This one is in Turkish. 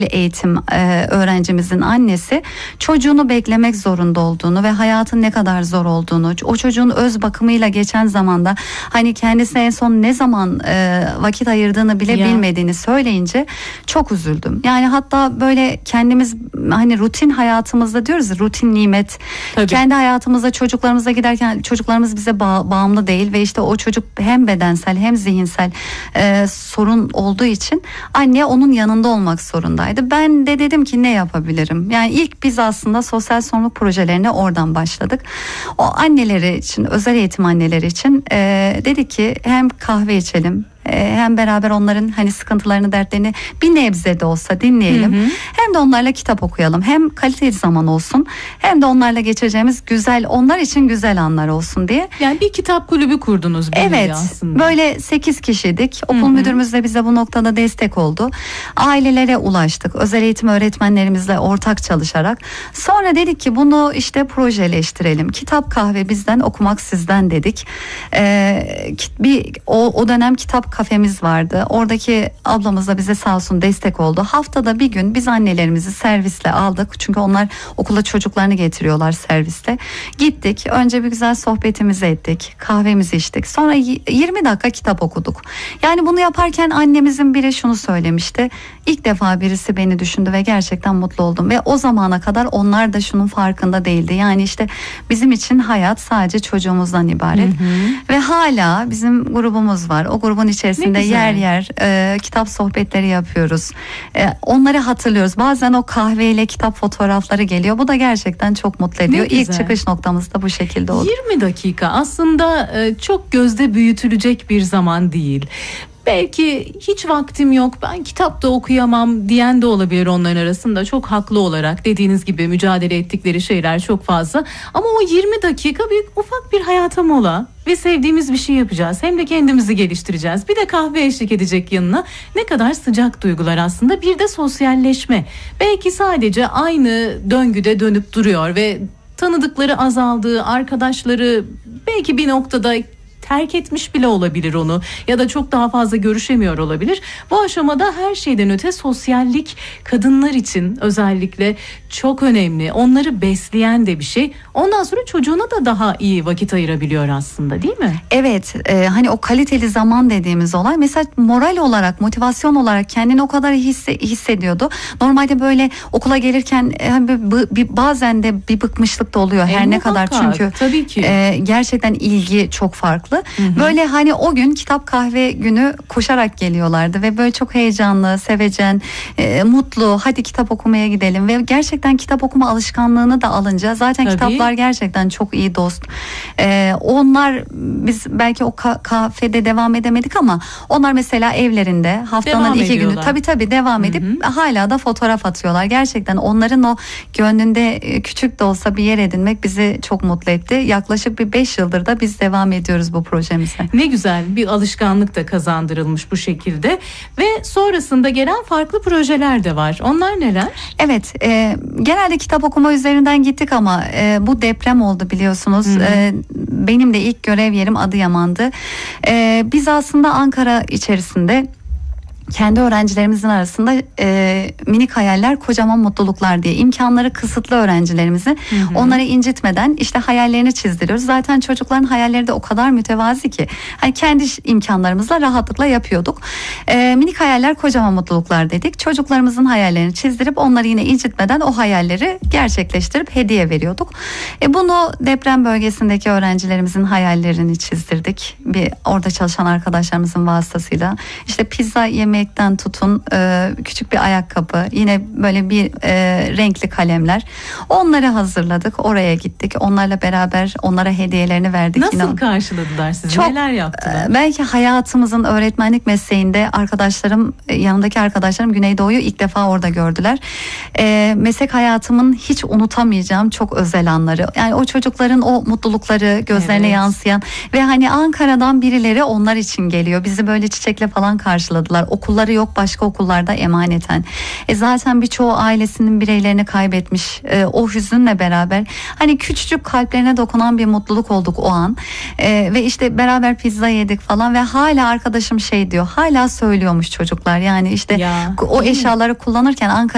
eğitim öğrencimizin annesi çocuğunu beklemek zorunda olduğunu ve hayatın ne kadar zor olduğunu, o çocuğun öz bakımıyla geçen zamanda hani kendisi en son ne zaman vakit ayırdığını bile bilmediğini söyleyince çok üzüldüm. Yani hatta böyle kendimiz hani rutin hayatımızda diyoruz, rutin nimet. Tabii. Kendi hayatımızda çocuklarımıza giderken çocuklarımız bize bağımlı değil ve işte o çocuk hem bedensel hem zihinsel sorun olduğu için anne onun yanında olmak zorundaydı. Ben de dedim ki ne yapabilirim? Yani ilk biz aslında sosyal sorumluluk projelerine oradan başladık. O anneleri için, özel eğitim anneleri için dedik ki hem kahve içelim, hem beraber onların hani sıkıntılarını, dertlerini bir nebze de olsa dinleyelim. Hem de onlarla kitap okuyalım. Hem kaliteli zaman olsun, hem de onlarla geçireceğimiz güzel, onlar için güzel anlar olsun diye. Yani bir kitap kulübü kurdunuz. Evet, aslında. Böyle 8 kişiydik. Okul müdürümüz de bize bu noktada destek oldu. Ailelere ulaştık. Özel eğitim öğretmenlerimizle ortak çalışarak. Sonra dedik ki bunu işte projeleştirelim. Kitap kahve bizden, okumak sizden dedik. O dönem kitap kafemiz vardı. Oradaki ablamız da bize sağ olsun destek oldu. Haftada bir gün biz annelerimizi servisle aldık. Çünkü onlar okula çocuklarını getiriyorlar servisle. Gittik. Önce bir güzel sohbetimizi ettik. Kahvemizi içtik. Sonra 20 dakika kitap okuduk. Yani bunu yaparken annemizin biri şunu söylemişti. İlk defa birisi beni düşündü ve gerçekten mutlu oldum. Ve o zamana kadar onlar da şunun farkında değildi. Yani işte bizim için hayat sadece çocuğumuzdan ibaret. Ve hala bizim grubumuz var. O grubun içerisinde yer yer kitap sohbetleri yapıyoruz. Onları hatırlıyoruz. Bazen o kahveyle kitap fotoğrafları geliyor. Bu da gerçekten çok mutlu ediyor. İlk çıkış noktamız da bu şekilde oldu. 20 dakika aslında çok gözde büyütülecek bir zaman değil. Belki hiç vaktim yok, ben kitap da okuyamam diyen de olabilir onların arasında. Çok haklı olarak dediğiniz gibi mücadele ettikleri şeyler çok fazla. Ama o 20 dakika ufak bir hayata mola ve sevdiğimiz bir şey yapacağız. Hem de kendimizi geliştireceğiz. Bir de kahve eşlik edecek yanına. Ne kadar sıcak duygular aslında. Bir de sosyalleşme. Belki sadece aynı döngüde dönüp duruyor ve tanıdıkları azaldığı, arkadaşları belki bir noktada terk etmiş bile olabilir onu ya da çok daha fazla görüşemiyor olabilir. Bu aşamada her şeyden öte sosyallik kadınlar için özellikle çok önemli. Onları besleyen de bir şey. Ondan sonra çocuğuna da daha iyi vakit ayırabiliyor aslında, değil mi? Evet, hani o kaliteli zaman dediğimiz olay mesela moral olarak, motivasyon olarak kendini o kadar hissediyordu. Normalde böyle okula gelirken bazen de bir bıkmışlık da oluyor her ne kadar, çünkü tabii ki. Gerçekten ilgi çok farklı. Böyle hani o gün kitap kahve günü koşarak geliyorlardı ve böyle çok heyecanlı, sevecen, mutlu, hadi kitap okumaya gidelim ve gerçekten kitap okuma alışkanlığını da alınca zaten kitaplar gerçekten çok iyi dost. Onlar, biz belki o kafede devam edemedik ama onlar mesela evlerinde haftanın 2 günü tabii devam edip hala da fotoğraf atıyorlar. Gerçekten onların o gönlünde küçük de olsa bir yer edinmek bizi çok mutlu etti. Yaklaşık bir 5 yıldır da biz devam ediyoruz bu projemize. Ne güzel, bir alışkanlık da kazandırılmış bu şekilde ve sonrasında gelen farklı projeler de var. Onlar neler? Evet, genelde kitap okuma üzerinden gittik ama bu deprem oldu biliyorsunuz. Benim de ilk görev yerim Adıyaman'dı. Biz aslında Ankara içerisinde kendi öğrencilerimizin arasında minik hayaller kocaman mutluluklar diye imkanları kısıtlı öğrencilerimizi onları incitmeden işte hayallerini çizdiriyoruz. Zaten çocukların hayalleri de o kadar mütevazi ki hani kendi imkanlarımızla rahatlıkla yapıyorduk. Minik hayaller kocaman mutluluklar dedik. Çocuklarımızın hayallerini çizdirip onları yine incitmeden o hayalleri gerçekleştirip hediye veriyorduk. Bunu deprem bölgesindeki öğrencilerimizin hayallerini çizdirdik. Orada çalışan arkadaşlarımızın vasıtasıyla işte pizza yemekten tutun küçük bir ayakkabı, yine böyle bir renkli kalemler, onları hazırladık, oraya gittik, onlarla beraber onlara hediyelerini verdik. Nasıl karşıladılar sizi? Neler yaptılar? Belki hayatımızın öğretmenlik mesleğinde yanımdaki arkadaşlarım Güneydoğu'yu ilk defa orada gördüler. Meslek hayatımın hiç unutamayacağım çok özel anları. Yani o çocukların o mutlulukları gözlerine yansıyan ve hani Ankara'dan birileri onlar için geliyor. Bizi böyle çiçekle falan karşıladılar. Okulları yok, başka okullarda emaneten. Zaten birçoğu ailesinin bireylerini kaybetmiş. O hüzünle beraber hani küçücük kalplerine dokunan bir mutluluk olduk o an. Ve işte beraber pizza yedik falan ve hala arkadaşım diyor, hala söylüyormuş çocuklar. Yani işte o eşyaları kullanırken Ankara